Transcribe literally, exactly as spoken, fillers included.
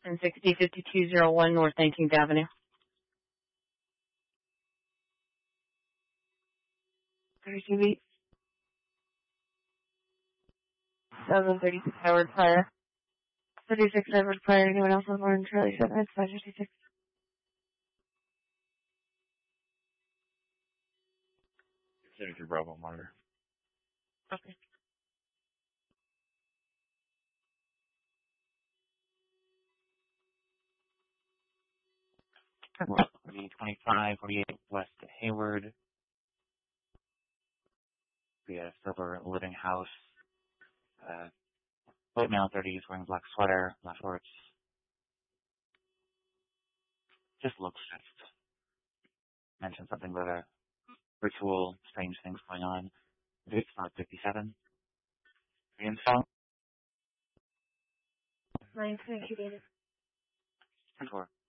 ten sixty, fifty-two oh one North nineteenth Avenue. thirty-two beat. seven thirty-six Howard Pryor. thirty-six Edward Pryor. Anyone else on board? Charlie seven, it's five fifty-six. seventy-three Bravo monitor. Okay. The twenty-five forty-eight West Hayward. We had a silver living house. Uh, white male thirties wearing black sweater, black shorts. Just looks just mentioned something about a ritual, strange things going on. It's five fifty-seven. The info. nine, thank you, David. ten four.